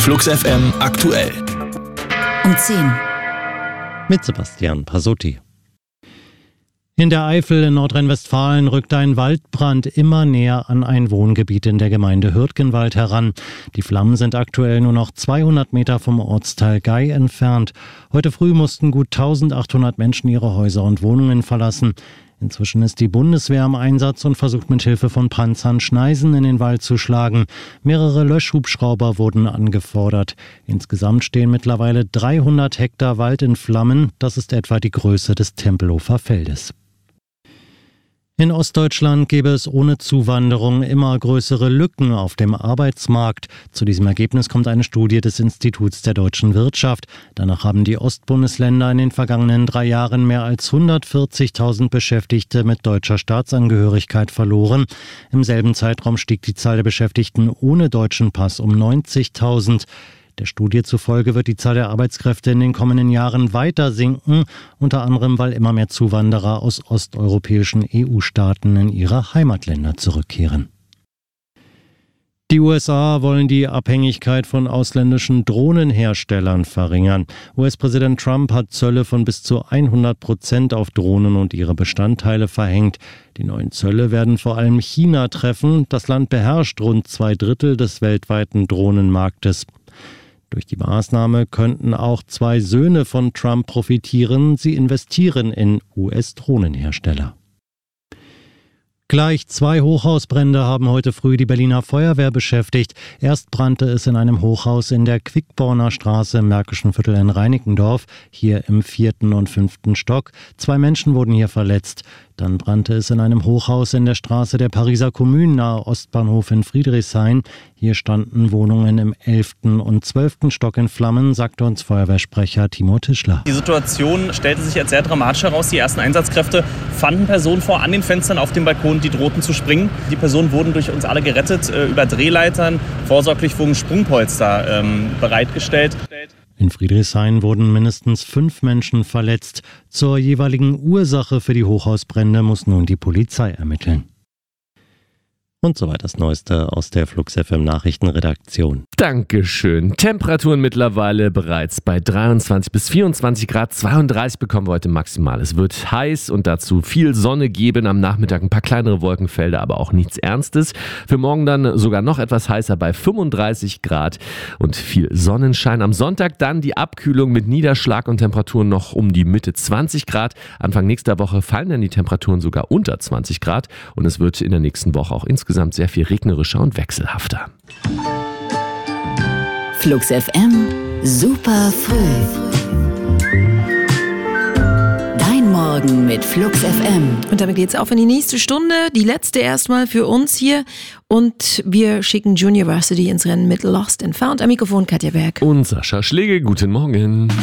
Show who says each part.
Speaker 1: Flux FM aktuell.
Speaker 2: Um 10.
Speaker 3: Mit Sebastian Pasotti. In der Eifel in Nordrhein-Westfalen rückt ein Waldbrand immer näher an ein Wohngebiet in der Gemeinde Hürtgenwald heran. Die Flammen sind aktuell nur noch 200 Meter vom Ortsteil Gei entfernt. Heute früh mussten gut 1800 Menschen ihre Häuser und Wohnungen verlassen. Inzwischen ist die Bundeswehr im Einsatz und versucht mit Hilfe von Panzern Schneisen in den Wald zu schlagen. Mehrere Löschhubschrauber wurden angefordert. Insgesamt stehen mittlerweile 300 Hektar Wald in Flammen. Das ist etwa die Größe des Tempelhofer Feldes. In Ostdeutschland gäbe es ohne Zuwanderung immer größere Lücken auf dem Arbeitsmarkt. Zu diesem Ergebnis kommt eine Studie des Instituts der deutschen Wirtschaft. Danach haben die Ostbundesländer in den vergangenen 3 Jahren mehr als 140.000 Beschäftigte mit deutscher Staatsangehörigkeit verloren. Im selben Zeitraum stieg die Zahl der Beschäftigten ohne deutschen Pass um 90.000. Der Studie zufolge wird die Zahl der Arbeitskräfte in den kommenden Jahren weiter sinken, unter anderem weil immer mehr Zuwanderer aus osteuropäischen EU-Staaten in ihre Heimatländer zurückkehren. Die USA wollen die Abhängigkeit von ausländischen Drohnenherstellern verringern. US-Präsident Trump hat Zölle von bis zu 100% auf Drohnen und ihre Bestandteile verhängt. Die neuen Zölle werden vor allem China treffen. Das Land beherrscht rund 2/3 des weltweiten Drohnenmarktes. Durch die Maßnahme könnten auch 2 Söhne von Trump profitieren. Sie investieren in US-Drohnenhersteller. Gleich 2 Hochhausbrände haben heute früh die Berliner Feuerwehr beschäftigt. Erst brannte es in einem Hochhaus in der Quickborner Straße im Märkischen Viertel in Reinickendorf, hier im 4. und 5. Stock. 2 Menschen wurden hier verletzt. Dann brannte es in einem Hochhaus in der Straße der Pariser Kommune nahe Ostbahnhof in Friedrichshain. Hier standen Wohnungen im 11. und 12. Stock in Flammen, sagte uns Feuerwehrsprecher Timo Tischler.
Speaker 4: Die Situation stellte sich als sehr dramatisch heraus. Die ersten Einsatzkräfte fanden Personen vor an den Fenstern auf dem Balkon, die drohten zu springen. Die Personen wurden durch uns alle gerettet, über Drehleitern. Vorsorglich wurden Sprungpolster bereitgestellt.
Speaker 3: In Friedrichshain wurden mindestens 5 Menschen verletzt. Zur jeweiligen Ursache für die Hochhausbrände muss nun die Polizei ermitteln. Und soweit das Neueste aus der Flux FM Nachrichtenredaktion.
Speaker 5: Dankeschön. Temperaturen mittlerweile bereits bei 23 bis 24 Grad. 32 bekommen wir heute maximal. Es wird heiß und dazu viel Sonne geben. Am Nachmittag ein paar kleinere Wolkenfelder, aber auch nichts Ernstes. Für morgen dann sogar noch etwas heißer bei 35 Grad und viel Sonnenschein. Am Sonntag dann die Abkühlung mit Niederschlag und Temperaturen noch um die Mitte 20 Grad. Anfang nächster Woche fallen dann die Temperaturen sogar unter 20 Grad und es wird in der nächsten Woche auch insgesamt sehr viel regnerischer und wechselhafter.
Speaker 2: Flux FM, super früh. Dein Morgen mit Flux FM.
Speaker 6: Und damit geht's auf in die nächste Stunde. Die letzte erstmal für uns hier. Und wir schicken Junior Varsity ins Rennen mit Lost and Found. Am Mikrofon Katja Berg.
Speaker 5: Und Sascha Schlegel, guten Morgen.